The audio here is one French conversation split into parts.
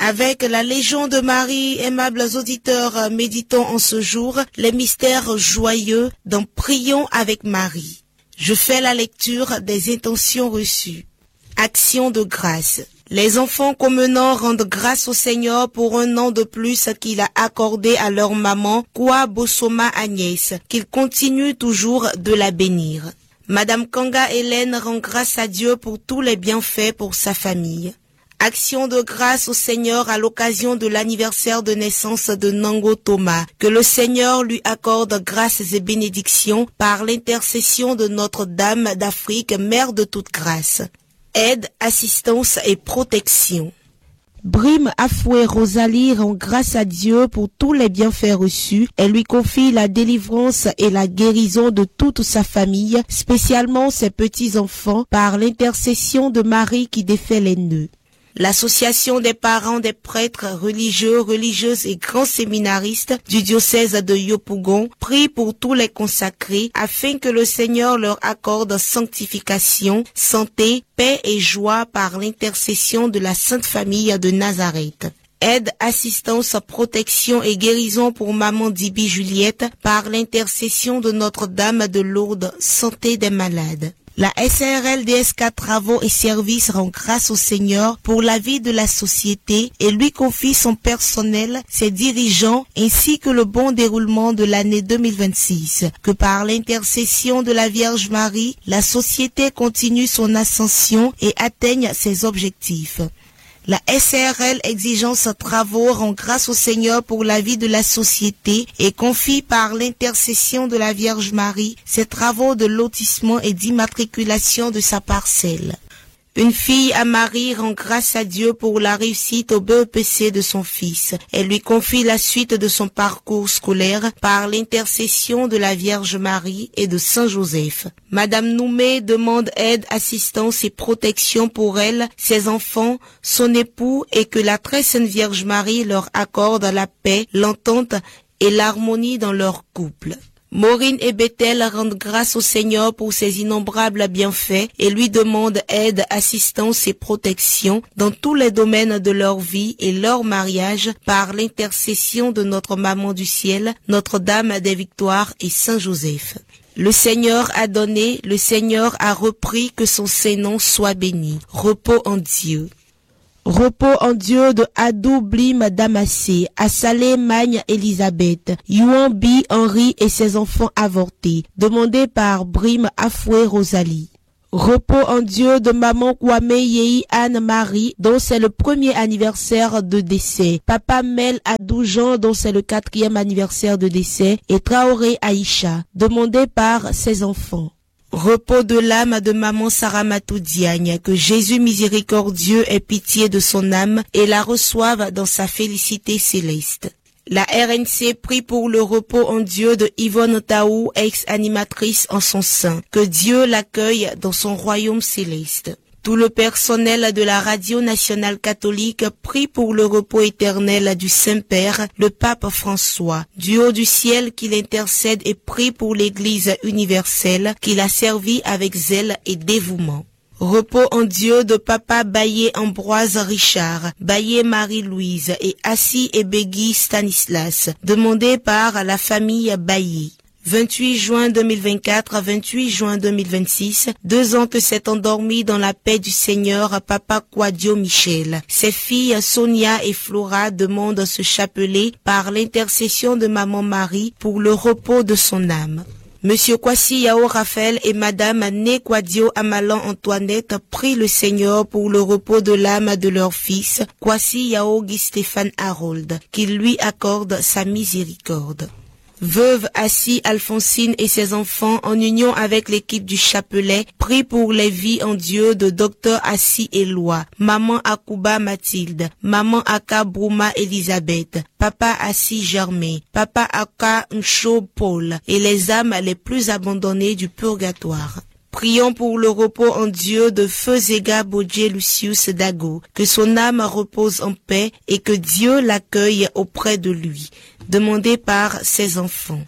Avec la Légion de Marie, aimables auditeurs, méditons en ce jour les mystères joyeux dans Prions avec Marie. Je fais la lecture des intentions reçues. Action de grâce. Les enfants commenants rendent grâce au Seigneur pour un an de plus qu'il a accordé à leur maman, Kwa Bosoma Agnès, qu'il continue toujours de la bénir. Madame Kanga Hélène rend grâce à Dieu pour tous les bienfaits pour sa famille. Action de grâce au Seigneur à l'occasion de l'anniversaire de naissance de Nango Thomas. Que le Seigneur lui accorde grâces et bénédictions par l'intercession de Notre-Dame d'Afrique, Mère de toute grâce. Aide, assistance et protection. Brime Afoué Rosalie rend grâce à Dieu pour tous les bienfaits reçus et lui confie la délivrance et la guérison de toute sa famille, spécialement ses petits-enfants, par l'intercession de Marie qui défait les nœuds. L'association des parents des prêtres religieux, religieuses et grands séminaristes du diocèse de Yopougon prie pour tous les consacrés afin que le Seigneur leur accorde sanctification, santé, paix et joie par l'intercession de la Sainte Famille de Nazareth. Aide, assistance, protection et guérison pour Maman Dibi Juliette par l'intercession de Notre-Dame de Lourdes, santé des malades. La SARL DSK Travaux et Services rend grâce au Seigneur pour la vie de la société et lui confie son personnel, ses dirigeants ainsi que le bon déroulement de l'année 2026. Que par l'intercession de la Vierge Marie, la société continue son ascension et atteigne ses objectifs. La SARL Exigence Travaux rend grâce au Seigneur pour la vie de la société et confie par l'intercession de la Vierge Marie ses travaux de lotissement et d'immatriculation de sa parcelle. Une fille à Marie rend grâce à Dieu pour la réussite au BEPC de son fils. Elle lui confie la suite de son parcours scolaire par l'intercession de la Vierge Marie et de Saint Joseph. Madame Noumé demande aide, assistance et protection pour elle, ses enfants, son époux et que la très sainte Vierge Marie leur accorde la paix, l'entente et l'harmonie dans leur couple. Maureen et Bethel rendent grâce au Seigneur pour ses innombrables bienfaits et lui demandent aide, assistance et protection dans tous les domaines de leur vie et leur mariage par l'intercession de notre Maman du Ciel, Notre-Dame des Victoires et Saint Joseph. Le Seigneur a donné, le Seigneur a repris, que son Saint-Nom soit béni. Repos en Dieu. Repos en Dieu de Adou Blim Damassé, Assalé Magne Elisabeth, Yuan Bi Henri et ses enfants avortés, demandé par Brime Afoué Rosalie. Repos en Dieu de Maman Kwame Yei Anne-Marie, dont c'est le premier anniversaire de décès. Papa Mel Adou Jean, dont c'est le 4e anniversaire de décès. Et Traoré Aïcha, demandé par ses enfants. Repos de l'âme de Maman Saramatou Diagne, que Jésus miséricordieux ait pitié de son âme et la reçoive dans sa félicité céleste. La RNC prie pour le repos en Dieu de Yvonne Taou, ex-animatrice en son sein. Que Dieu l'accueille dans son royaume céleste. Tout le personnel de la Radio nationale catholique prie pour le repos éternel du Saint-Père, le pape François. Du haut du ciel qu'il intercède et prie pour l'Église universelle qu'il a servie avec zèle et dévouement. Repos en Dieu de Papa Baillé Ambroise Richard, Baillé Marie-Louise et Assis et Begui Stanislas, demandé par la famille Baillé. 28 juin 2024 à 28 juin 2026, 2 ans que s'est endormi dans la paix du Seigneur Papa Quadio Michel. Ses filles Sonia et Flora demandent ce chapelet par l'intercession de Maman Marie pour le repos de son âme. Monsieur Kwasi Yao Raphaël et Madame Né Quadio Amalan Antoinette prient le Seigneur pour le repos de l'âme de leur fils, Kwasi Yao Guy Stéphane Harold, qu'il lui accorde sa miséricorde. Veuve Assis Alphonsine et ses enfants, en union avec l'équipe du chapelet, prient pour les vies en Dieu de Docteur Assis Éloi, Maman Akuba Mathilde, Maman Aka Brouma Elisabeth, Papa Assis Germain, Papa Aka Ncho Paul et les âmes les plus abandonnées du purgatoire. Prions pour le repos en Dieu de Feu Zega Bodje Lucius Dago, que son âme repose en paix et que Dieu l'accueille auprès de lui, demandé par ses enfants.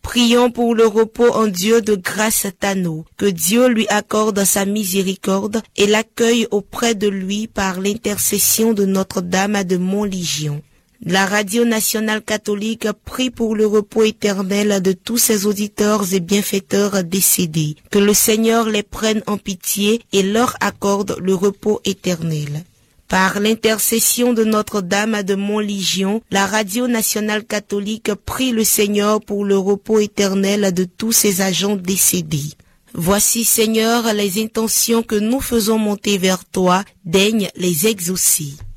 Prions pour le repos en Dieu de Grâce Tano, que Dieu lui accorde sa miséricorde et l'accueille auprès de lui par l'intercession de Notre-Dame de Montlégion. La Radio Nationale Catholique prie pour le repos éternel de tous ses auditeurs et bienfaiteurs décédés. Que le Seigneur les prenne en pitié et leur accorde le repos éternel. Par l'intercession de Notre-Dame de Montlégion, la Radio Nationale Catholique prie le Seigneur pour le repos éternel de tous ses agents décédés. Voici, Seigneur, les intentions que nous faisons monter vers toi, daigne les exaucer.